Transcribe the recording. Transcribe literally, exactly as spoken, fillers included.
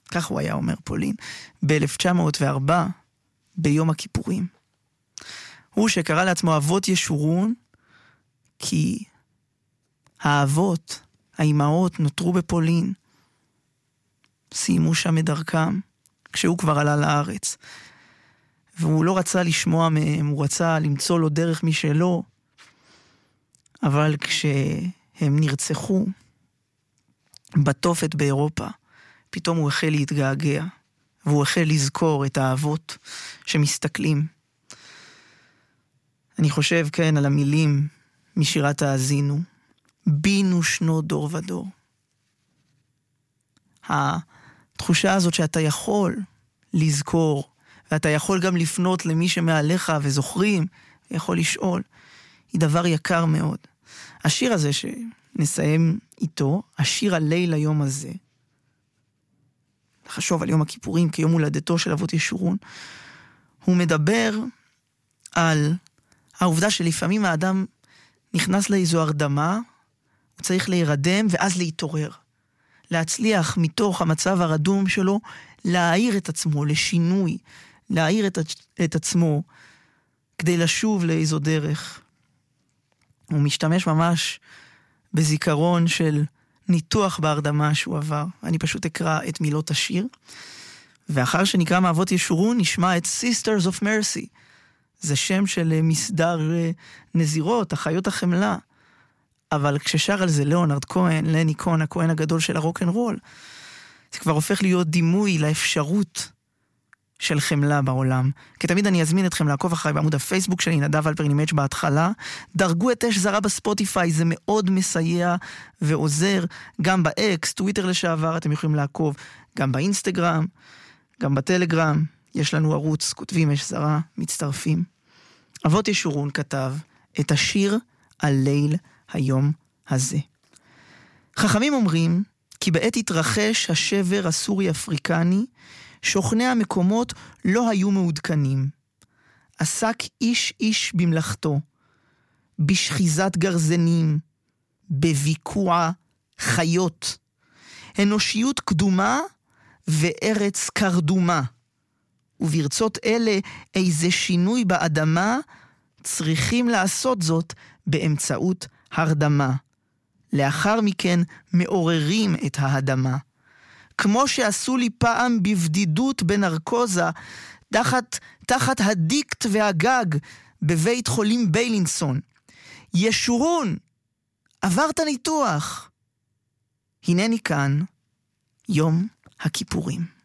כך הוא היה אומר פולין, ב-אלף תשע מאות וארבע, ביום הכיפורים. הוא שקרא לעצמו אבות ישורון, כי האבות, האימהות נותרו בפולין, סיימו שם את דרכם, כשהוא כבר עלה לארץ. והוא לא רצה לשמוע מהם, הוא רצה למצוא לו דרך משלו, אבל כשהם נרצחו בתופת באירופה, פתאום הוא החל להתגעגע, והוא החל לזכור את האבות שמסתכלים. אני חושב, כן, על המילים משירת האזינו, בינו שנות דור ודור. התחושה הזאת שאתה יכול לזכור, ואתה יכול גם לפנות למי שמעליך וזוכרים, יכול לשאול, היא דבר יקר מאוד. השיר הזה שנסיים איתו, השיר הליל היום הזה, לחשוב על יום הכיפורים כיום הולדתו של אבות ישורון, הוא מדבר על העובדה שלפעמים האדם נכנס לאיזו הרדמה, הוא צריך להירדם ואז להתעורר. להצליח מתוך המצב הרדום שלו, להעיר את עצמו לשינוי, להעיר את, את עצמו, כדי לשוב לאיזו דרך. הוא משתמש ממש בזיכרון של ניתוח בהרדמה שהוא עבר. אני פשוט אקרא את מילות השיר, ואחר שנקרא מאבות ישורון, נשמע את Sisters of Mercy. זה שם של מסדר נזירות, החיות החמלה. אבל כששר על זה ליאונרד כהן, לני כהן, הכהן הגדול של הרוק'נ'רול, זה כבר הופך להיות דימוי לאפשרות של חמלה בעולם. כתמיד אני אזמין אתכם לעקוב אחריי בעמוד הפייסבוק שלי, נדב אלפר נימץ' בהתחלה. דרגו את אש זרה בספוטיפיי, זה מאוד מסייע ועוזר. גם באקס, טוויטר לשעבר, אתם יכולים לעקוב. גם באינסטגרם, גם בטלגרם. יש לנו ערוץ, כותבים אש זרה, מצטרפים. אבות ישורון כתב את השיר על ליל היום הזה. חכמים אומרים כי בעת התרחש השבר הסורי-אפריקני, שוכני המקומות לא היו מעודכנים. עסק איש איש במלאכתו, בשחיזת גרזנים, בביקוע חיות, אנושיות קדומה וארץ קרדומה. וברצות אלה איזה שינוי באדמה, צריכים לעשות זאת באמצעות הרדמה. לאחר מכן מעוררים את האדמה. כמו שעשו לי פעם בבדידות בנרקוזה, תחת, תחת הדיקט והגג בבית חולים ביילינסון. ישורון, עברת ניתוח. הנני כאן, יום הכיפורים.